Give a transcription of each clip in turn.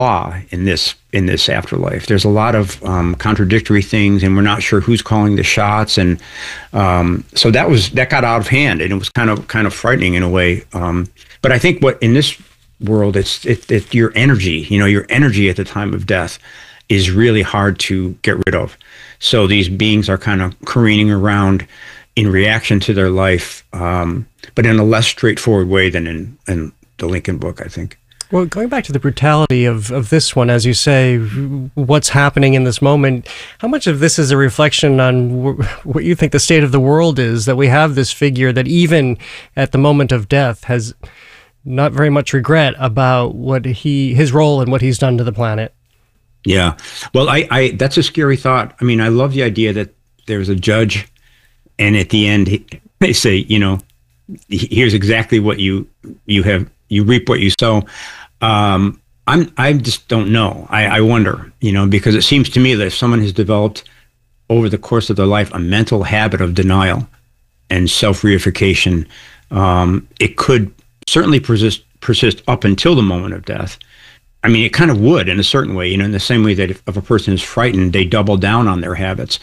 flaw in this afterlife. There's a lot of contradictory things, and we're not sure who's calling the shots. And so that got out of hand, and it was kind of frightening in a way. But I think what in this world, it's your energy. Your energy at the time of death is really hard to get rid of. So these beings are kind of careening around in reaction to their life, but in a less straightforward way than in the Lincoln book, I think. Well, going back to the brutality of this one, as you say, what's happening in this moment, how much of this is a reflection on what you think the state of the world is, that we have this figure that even at the moment of death has not very much regret about his role and what he's done to the planet? Yeah. Well, I that's a scary thought. I mean, I love the idea that there's a judge, and at the end they say, here's exactly what you reap what you sow. I just don't know. I wonder, because it seems to me that if someone has developed over the course of their life a mental habit of denial and self-reification, it could certainly persist up until the moment of death. I mean, it kind of would in a certain way, in the same way that if a person is frightened, they double down on their habits.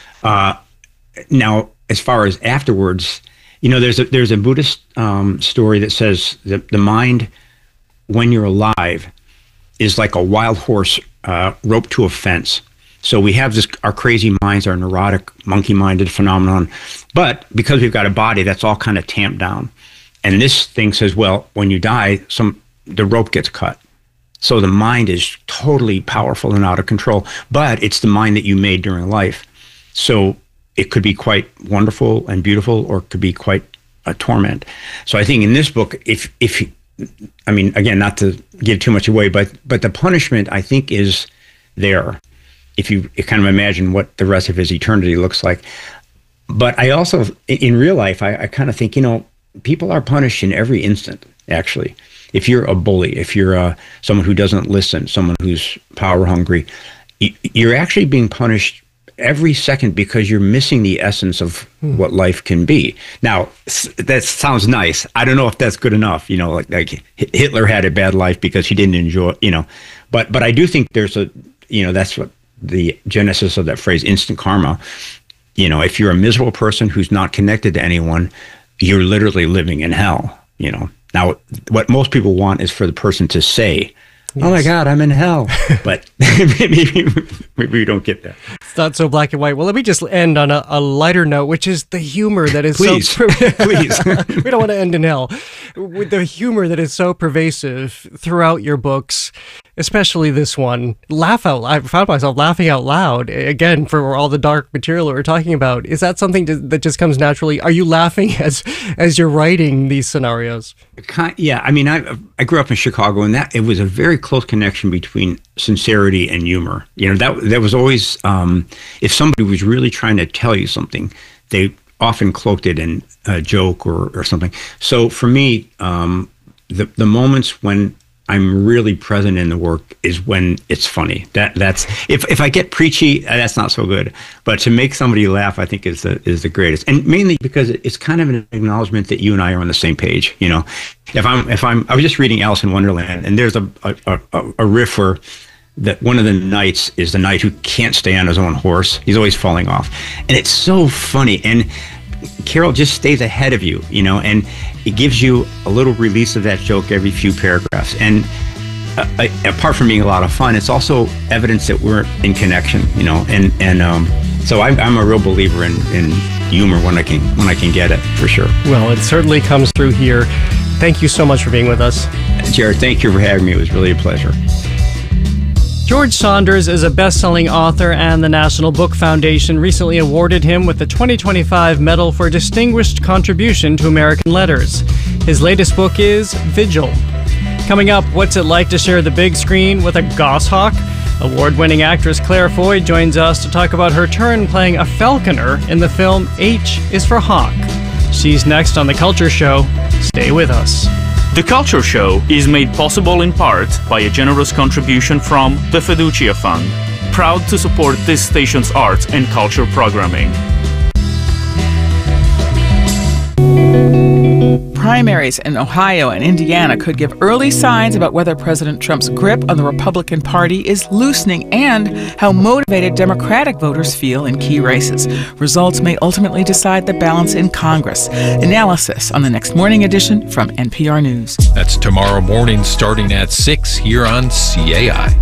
Now, as far as afterwards, there's a Buddhist story that says that the mind, when you're alive, is like a wild horse roped to a fence. So we have our crazy minds, our neurotic, monkey-minded phenomenon, but because we've got a body, that's all kind of tamped down. And this thing says, well, when you die, the rope gets cut. So the mind is totally powerful and out of control, but it's the mind that you made during life. So it could be quite wonderful and beautiful, or it could be quite a torment. So I think in this book, I mean, again, not to give too much away, but the punishment, I think, is there, if you kind of imagine what the rest of his eternity looks like. But I also, in real life, I kind of think, people are punished in every instant, actually. If you're a bully, if you're someone who doesn't listen, someone who's power hungry, you're actually being punished every second because you're missing the essence of what life can be. Now, that sounds nice. I don't know if that's good enough. Like Hitler had a bad life because he didn't enjoy, but I do think there's that's what the genesis of that phrase, instant karma. If you're a miserable person who's not connected to anyone, you're literally living in hell, Now, what most people want is for the person to say, yes, "Oh my God, I'm in hell," but maybe we don't get that. It's not so black and white. Well, let me just end on a lighter note, which is the humor that is please. We don't want to end in hell. With the humor that is so pervasive throughout your books, especially this one. I found myself laughing out loud, again, for all the dark material that we're talking about. Is that something that just comes naturally? Are you laughing as you're writing these scenarios? Yeah, I mean, I grew up in Chicago, and it was a very close connection between sincerity and humor. That was always, if somebody was really trying to tell you something, they often cloaked it in a joke or something. So for me, the moments when I'm really present in the work is when it's funny. That's if I get preachy, that's not so good. But to make somebody laugh, I think is the greatest, and mainly because it's kind of an acknowledgement that you and I are on the same page. I was just reading Alice in Wonderland, and there's a riff where that one of the knights is the knight who can't stay on his own horse. He's always falling off, and it's so funny. And Carol just stays ahead of you, and it gives you a little release of that joke every few paragraphs. And apart from being a lot of fun, it's also evidence that we're in connection, so I'm a real believer in humor when I can get it, for sure. Well, it certainly comes through here. Thank you so much for being with us. Jared, thank you for having me. It was really a pleasure. George Saunders is a best-selling author, and the National Book Foundation recently awarded him with the 2025 Medal for Distinguished Contribution to American Letters. His latest book is Vigil. Coming up, what's it like to share the big screen with a goshawk? Award-winning actress Claire Foy joins us to talk about her turn playing a falconer in the film H is for Hawk. She's next on The Culture Show. Stay with us. The Culture Show is made possible in part by a generous contribution from the Fiducia Fund, proud to support this station's arts and culture programming. Primaries in Ohio and Indiana could give early signs about whether President Trump's grip on the Republican Party is loosening and how motivated Democratic voters feel in key races. Results may ultimately decide the balance in Congress. Analysis on the next morning edition from NPR News. That's tomorrow morning starting at 6 here on CAI.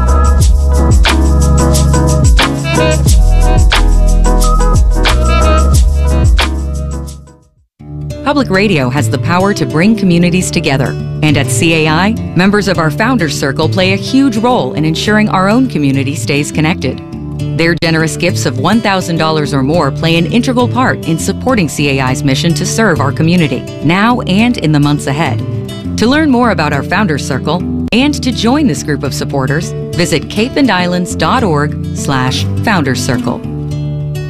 Public radio has the power to bring communities together. And at CAI, members of our Founders Circle play a huge role in ensuring our own community stays connected. Their generous gifts of $1,000 or more play an integral part in supporting CAI's mission to serve our community, now and in the months ahead. To learn more about our Founders Circle and to join this group of supporters, visit capeandislands.org/Founders Circle.